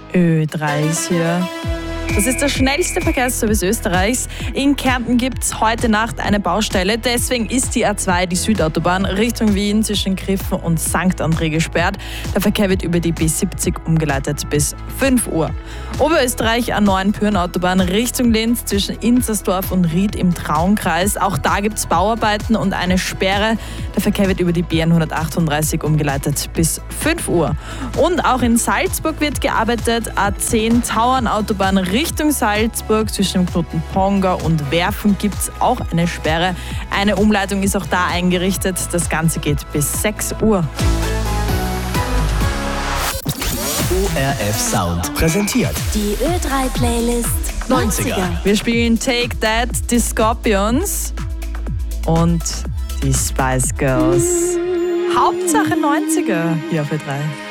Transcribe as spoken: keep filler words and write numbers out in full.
Ö drei ist hier. Das ist der schnellste Verkehrsservice Österreichs. In Kärnten gibt es heute Nacht eine Baustelle. Deswegen ist die A zwei, die Südautobahn, Richtung Wien zwischen Griffen und Sankt André gesperrt. Der Verkehr wird über die B siebzig umgeleitet bis fünf Uhr. Oberösterreich A neun Pyhrn-Autobahn Richtung Linz zwischen Inzersdorf und Ried im Traunkreis. Auch da gibt es Bauarbeiten und eine Sperre. Der Verkehr wird über die B N hundertachtunddreißig umgeleitet bis fünf Uhr. Und auch in Salzburg wird gearbeitet. A zehn Tauernautobahn Richtung Salzburg zwischen dem Knoten Ponga und Werfen gibt es auch eine Sperre. Eine Umleitung ist auch da eingerichtet. Das Ganze geht bis sechs Uhr. O R F Sound präsentiert Die Ö drei Playlist neunziger. Wir spielen Take That, die Scorpions und die Spice Girls. Hauptsache neunziger hier auf Ö drei.